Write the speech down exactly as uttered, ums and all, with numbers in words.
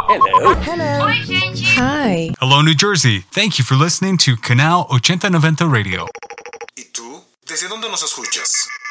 Hello. Hello. Oi, gente. Hi. Hello, New Jersey. Thank you for listening to Canal ochenta noventa Radio. ¿Y tú? ¿Desde dónde nos escuchas?